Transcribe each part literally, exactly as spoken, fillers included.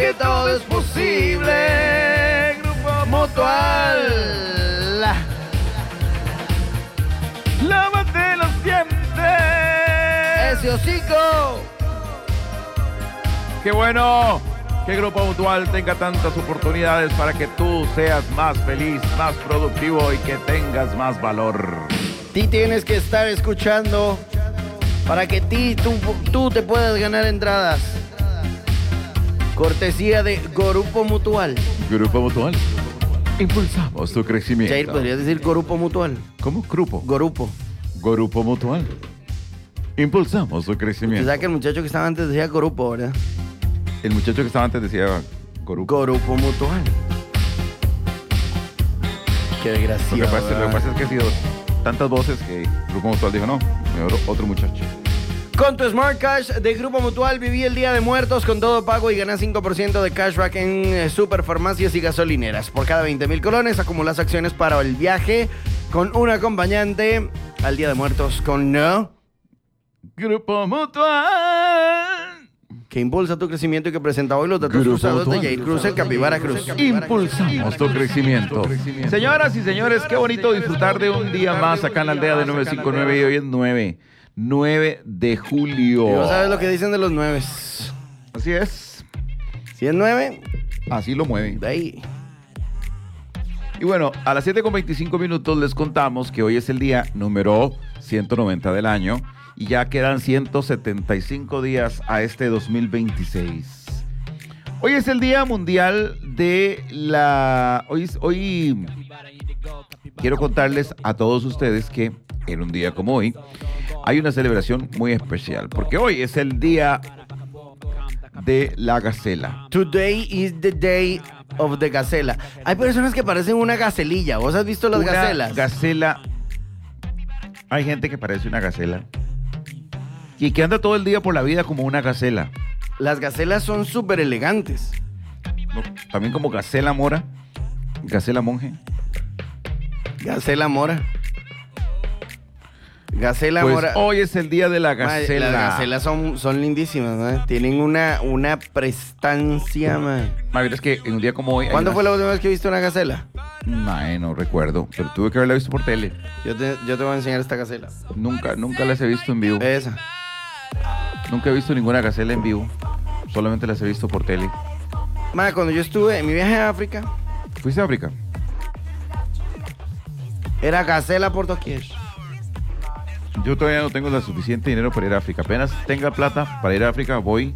porque todo es posible. Grupo Mutual. Lávate los dientes. Ese hocico. Qué bueno que Grupo Mutual tenga tantas oportunidades para que tú seas más feliz, más productivo y que tengas más valor. Ti tienes que estar escuchando para que ti, tú, tú te puedas ganar entradas. Cortesía de Grupo Mutual. Grupo Mutual. Impulsamos tu crecimiento. Jair, podrías decir Grupo Mutual. ¿Cómo? Grupo. Grupo. Grupo Mutual. Impulsamos tu Usted crecimiento. sabe que el muchacho que estaba antes decía Grupo, ¿verdad? El muchacho que estaba antes decía Grupo. Grupo Mutual. Qué desgraciado. Lo que pasa, lo que ¿verdad? pasa es que ha sido tantas voces que Grupo Mutual dijo, no, mejor otro muchacho. Con tu Smart Cash de Grupo Mutual viví el Día de Muertos con todo pago y ganas cinco por ciento de cashback en eh, superfarmacias y gasolineras. Por cada veinte mil colones acumulas acciones para el viaje con un acompañante al Día de Muertos con No, Grupo Mutual. que impulsa tu crecimiento y que presenta hoy los datos Grupo usados de Mutual. Jair Cruz, el Capibara Cruz. Impulsamos tu crecimiento. Señoras y señores, qué bonito disfrutar de un día más acá en la aldea de nueve cinco nueve y hoy es nueve. nueve de julio. Y no sabes lo que dicen de los nueve. Así es. Si es nueve, Así lo mueven. de ahí. Y bueno, a las siete con veinticinco minutos les contamos que hoy es el día número ciento noventa del año y ya quedan ciento setenta y cinco días a este dos mil veintiséis. Hoy es el Día Mundial de la... Hoy, hoy quiero contarles a todos ustedes que en un día como hoy hay una celebración muy especial, porque hoy es el Día de la Gacela. Today is the day of the gacela. Hay personas que parecen una gacelilla. ¿Vos has visto las Una gacelas? Gacela. Hay gente que parece una gacela y que anda todo el día por la vida como una gacela. Las gacelas son súper elegantes. ¿No? También como gacela mora, gacela monje. Gacela mora. Gacela Pues mora. hoy es el día de la Madre, gacela. las gacelas son, son lindísimas, ¿no? Tienen una, una prestancia, man. Madre, es que en un día como hoy. hay ¿Cuándo unas- fue la última vez que viste una gacela? Mae, no recuerdo, pero tuve que haberla visto por tele. Yo te, yo te voy a enseñar esta gacela. Nunca, nunca las he visto en vivo. Esa. Nunca he visto ninguna gacela en vivo. Solamente las he visto por tele. Madre, cuando yo estuve en mi viaje a África, ¿Fuiste a África? era gacela por doquier. Yo todavía no tengo la suficiente dinero para ir a África. Apenas tenga plata para ir a África, voy.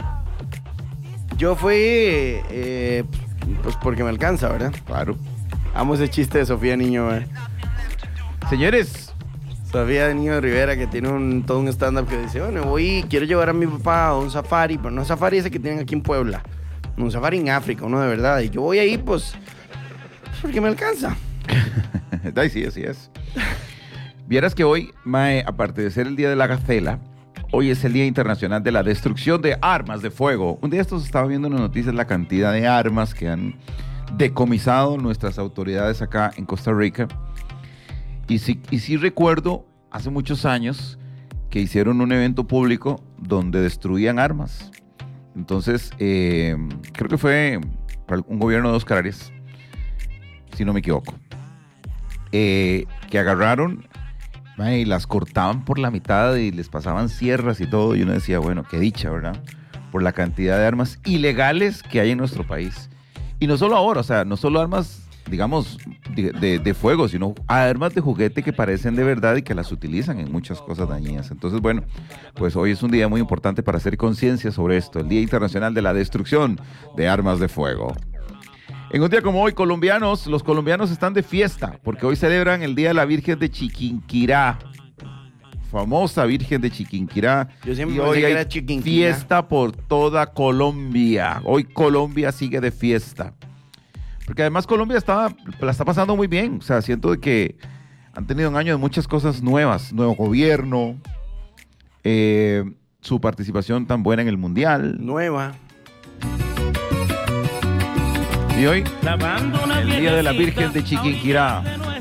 Yo fui, eh, pues porque me alcanza, ¿verdad? Claro. Amo ese chiste de Sofía Niño, ¿verdad? Señores, Sofía Niño de Rivera, que tiene un, todo un stand-up que dice, bueno, voy, quiero llevar a mi papá a un safari, pero no safari ese que tienen aquí en Puebla. Un safari en África, uno de verdad. Y yo voy ahí, pues, porque me alcanza. ay, sí, así es. Vieras que hoy, mae, aparte de ser el Día de la Gacela, hoy es el Día Internacional de la Destrucción de Armas de Fuego. Un día estos estaba viendo en las noticias la cantidad de armas que han decomisado nuestras autoridades acá en Costa Rica. Y sí, y sí recuerdo hace muchos años que hicieron un evento público donde destruían armas. Entonces, eh, creo que fue para un gobierno de Oscar Arias, si no me equivoco, eh, que agarraron y las cortaban por la mitad y les pasaban sierras y todo. Y uno decía, bueno, qué dicha, ¿verdad? Por la cantidad de armas ilegales que hay en nuestro país. Y no solo ahora, o sea, no solo armas, digamos, de, de, de fuego, sino armas de juguete que parecen de verdad y que las utilizan en muchas cosas dañinas. Entonces, bueno, pues hoy es un día muy importante para hacer conciencia sobre esto, el Día Internacional de la Destrucción de Armas de Fuego. En un día como hoy, colombianos, los colombianos están de fiesta, porque hoy celebran el Día de la Virgen de Chiquinquirá. Famosa Virgen de Chiquinquirá. Yo siempre Y pensé hoy que hay era Chiquinquirá. fiesta por toda Colombia. Hoy Colombia sigue de fiesta. Porque además Colombia está, la está pasando muy bien. O sea, siento de que han tenido un año de muchas cosas nuevas. Nuevo gobierno, eh, su participación tan buena en el Mundial. Nueva. Y hoy, el Día de la Virgen de Chiquinquirá.